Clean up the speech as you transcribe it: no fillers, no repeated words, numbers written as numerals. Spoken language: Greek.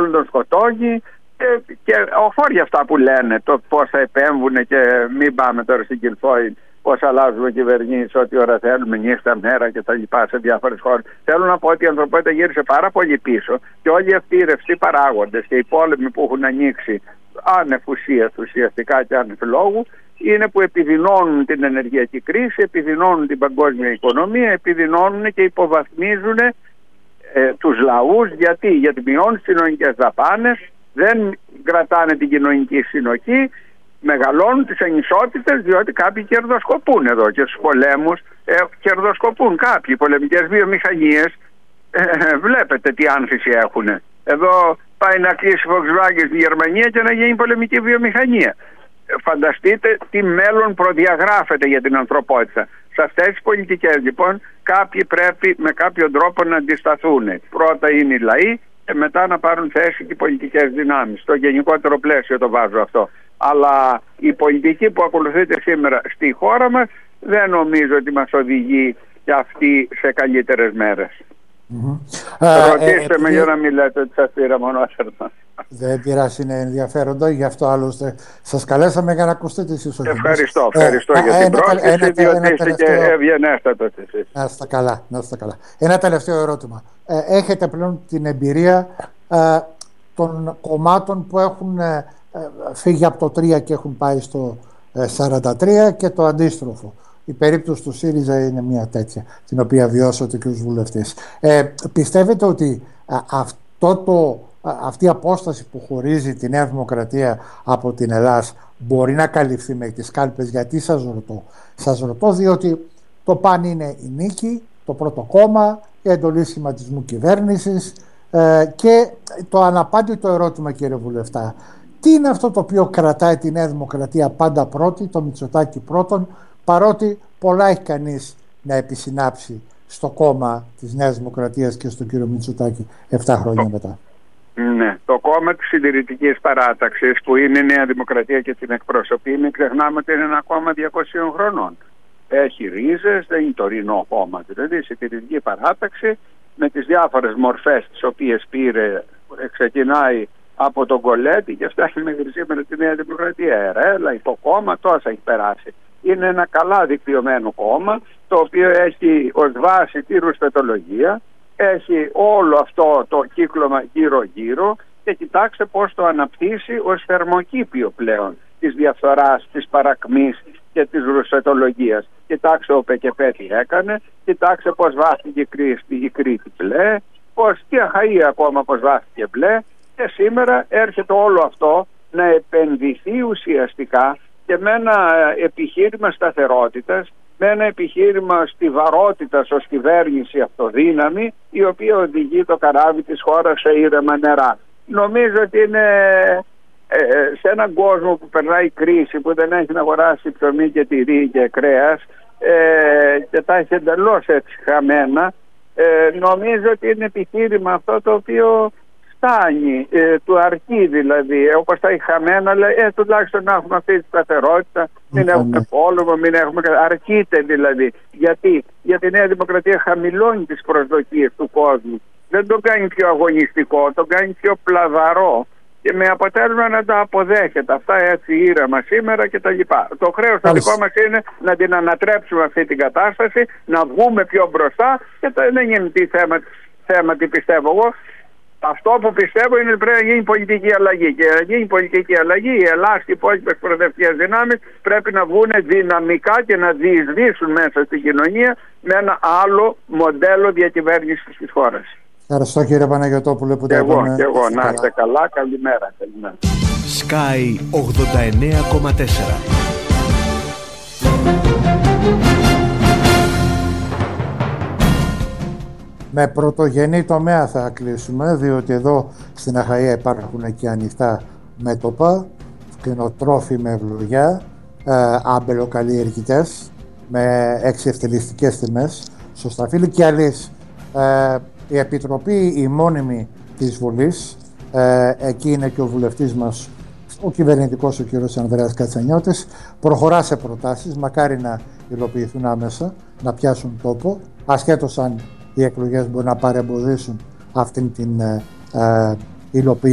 θέλουν τον σκοτώνει και οχώρια αυτά που λένε, το πώς θα επέμβουν και μην πάμε τώρα στην Κιλφόη, πώς αλλάζουμε κυβερνήσεις, ό,τι ώρα θέλουμε, νύχτα, μέρα και τα λοιπά σε διάφορες χώρες. Θέλω να πω ότι η ανθρωπότητα γύρισε πάρα πολύ πίσω και όλοι αυτοί οι ρευστοί παράγοντες και οι πόλεμοι που έχουν ανοίξει άνευ ουσίας ουσιαστικά και άνευ λόγου είναι που επιδεινώνουν την ενεργειακή κρίση, επιδεινώνουν την παγκόσμια οικονομία, επιδεινώνουν και υποβαθμίζουν τους λαούς. Γιατί μειώνουν τις κοινωνικές δαπάνες, δεν κρατάνε την κοινωνική συνοχή, μεγαλώνουν τις ανισότητες, διότι κάποιοι κερδοσκοπούν εδώ και στους πολέμους κερδοσκοπούν κάποιοι. Οι πολεμικές βιομηχανίες βλέπετε τι άνθηση έχουν. Εδώ πάει να κλείσει Volkswagen στη Γερμανία και να γίνει πολεμική βιομηχανία. Φανταστείτε τι μέλλον προδιαγράφεται για την ανθρωπότητα. Σε αυτές τις πολιτικές λοιπόν κάποιοι πρέπει με κάποιο τρόπο να αντισταθούν. Πρώτα είναι οι λαοί και μετά να πάρουν θέση και οι πολιτικές δυνάμεις. Στο γενικότερο πλαίσιο το βάζω αυτό. Αλλά η πολιτική που ακολουθείται σήμερα στη χώρα μας δεν νομίζω ότι μας οδηγεί και αυτή σε καλύτερες μέρες. Ρωτήστε με για να μην λέτε ότι σας πήρα μονόθερμα. Δεν πειράζει, είναι ενδιαφέροντα, γι' αυτό άλλωστε σας καλέσαμε για να ακούσετε τις ισογενείς. Ευχαριστώ για την πρόσκληση, διότι είστε και ευγενέστατος εσείς. Να είστε καλά. Ένα τελευταίο ερώτημα. Έχετε πλέον την εμπειρία των κομμάτων που έχουν φύγει από το 3 και έχουν πάει στο 43 και το αντίστροφο. Η περίπτωση του ΣΥΡΙΖΑ είναι μια τέτοια, την οποία βιώσατε και ως βουλευτής. Πιστεύετε ότι αυτή η απόσταση που χωρίζει τη Νέα Δημοκρατία από την Ελλάδα μπορεί να καλυφθεί με τις κάλπες? Γιατί σας ρωτώ διότι το παν είναι η νίκη, το πρώτο κόμμα, η εντολή σχηματισμού κυβέρνησης και το αναπάντητο ερώτημα, κύριε Βουλευτά, τι είναι αυτό το οποίο κρατάει τη Νέα Δημοκρατία πάντα πρώτη, το Μητσοτάκη πρώτον, παρότι πολλά έχει κανείς να επισυνάψει στο κόμμα της Νέας Δημοκρατίας και στον κύριο Μητσοτάκη 7 χρόνια μετά? Ναι, το κόμμα της συντηρητικής παράταξης που είναι η Νέα Δημοκρατία και την εκπροσωπεί, μην ξεχνάμε ότι είναι ένα κόμμα 200 χρονών. Έχει ρίζες, δεν είναι τωρινό κόμμα. Δηλαδή η συντηρητική παράταξη με τις διάφορες μορφές τις οποίες πήρε, ξεκινάει από τον Κολέτη και φτάνει μέχρι σήμερα τη Νέα Δημοκρατία. Ερέλα, υποκόμμα, τόσα έχει περάσει. Είναι ένα καλά δικτυωμένο κόμμα, το οποίο έχει ως βάση τη ρουσφετολογία, έχει όλο αυτό το κύκλωμα γύρω-γύρω και κοιτάξτε πώς το αναπτύσσει ως θερμοκήπιο πλέον της διαφθοράς, της παρακμής και της ρουσφετολογίας. Κοιτάξτε ο ΠΚΠ τι έκανε, κοιτάξτε πώς βάθηκε η Κρήτη μπλε, πώς και Αχαΐα ακόμα πώς βάθηκε μπλε, και σήμερα έρχεται όλο αυτό να επενδυθεί ουσιαστικά και με ένα επιχείρημα σταθερότητας, με ένα επιχείρημα στιβαρότητας ως κυβέρνηση αυτοδύναμη, η οποία οδηγεί το καράβι της χώρας σε ήρεμα νερά. Νομίζω ότι είναι σε έναν κόσμο που περνάει κρίση, που δεν έχει να αγοράσει ψωμί και τυρί και κρέας και τα έχει εντελώς έτσι χαμένα, νομίζω ότι είναι επιχείρημα αυτό το οποίο φτάνει, του αρκεί δηλαδή, όπως τα έχει χαμένα, λέει, τουλάχιστον να έχουμε αυτή τη σταθερότητα, μην έχουμε πόλεμο, μην έχουμε... Αρκείται δηλαδή. Γιατί η Νέα Δημοκρατία χαμηλώνει τις προσδοκίες του κόσμου. Δεν τον κάνει πιο αγωνιστικό, τον κάνει πιο πλαδαρό και με αποτέλεσμα να τα αποδέχεται. Αυτά έτσι ήρεμα σήμερα και τα λοιπά. Το χρέος το δικό μας είναι να την ανατρέψουμε αυτή την κατάσταση, να βγούμε πιο μπροστά και δεν είναι θέμα τι πιστεύω εγώ. Αυτό που πιστεύω είναι ότι πρέπει να γίνει πολιτική αλλαγή. Και να γίνει πολιτική αλλαγή, οι Ελλάς και οι υπόλοιπες προοδευτικές δυνάμεις πρέπει να βγουν δυναμικά και να διεισδύσουν μέσα στην κοινωνία με ένα άλλο μοντέλο διακυβέρνησης της χώρας. Ευχαριστώ, κύριε Παναγιωτόπουλε, που τα είπαμε. Και εγώ, να είστε καλά, καλημέρα. Sky 89,4. Με πρωτογενή τομέα θα κλείσουμε, διότι εδώ στην Αχαΐα υπάρχουν και ανοιχτά μέτωπα, κτηνοτρόφοι με ευλογιά, άμπελοκαλλιεργητές με εξευτελιστικές τιμές, σωσταφύλλοι και αλλής. Η Επιτροπή η μόνιμη της Βουλής, εκεί είναι και ο βουλευτής μας, ο κυβερνητικός, ο κ. Ανδρέας Κατσανιώτης, προχωρά σε προτάσεις, μακάρι να υλοποιηθούν άμεσα, να πιάσουν τόπο, ασχέτως αν οι εκλογές μπορεί να παρεμποδίσουν αυτήν την υλοποίηση.